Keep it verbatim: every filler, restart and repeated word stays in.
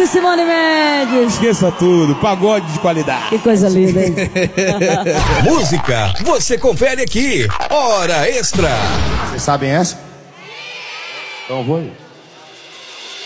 de Simone Mendes. Esqueça tudo, pagode de qualidade. Que coisa linda, hein? Música, você confere aqui. Hora Extra. Vocês sabem essa? Então vou ir.